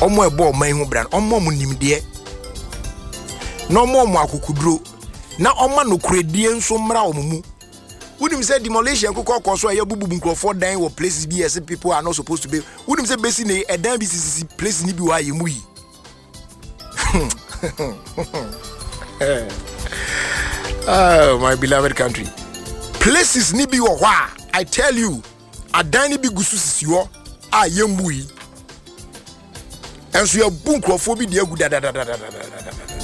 Omo ebo man hu bran, omo mu nimde. No mo akukuduro. Na oma no kredie nso mra omumu. Wouldn't say demolition could so a bubu for dying or places be as people are not supposed to be. Wouldn't say basically a damn business place in why you mui. Oh, my beloved country. Places nibi or why I tell you, a diny big gusus you are young mui. And so your bunkophobia, dear good.